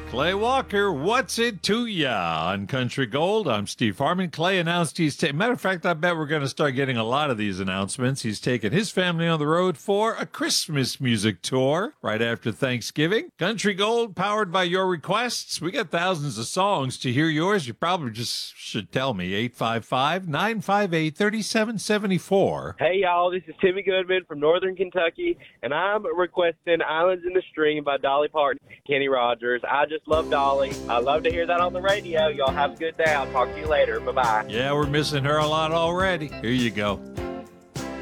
Clay Walker, what's it to ya on Country Gold? I'm Steve Harmon. Clay announced matter of fact, I bet we're going to start getting a lot of these announcements. He's taking his family on the road for a Christmas music tour right after Thanksgiving. Country Gold, powered by your requests. We got thousands of songs to hear yours. You probably just should tell me. 855-958-3774. Hey, y'all, this is Timmy Goodman from Northern Kentucky, and I'm requesting Islands in the Stream by Dolly Parton, Kenny Rogers. I just love Dolly. I love to hear that on the radio. Y'all have a good day. I'll talk to you later. Bye-bye. Yeah, we're missing her a lot already. Here you go.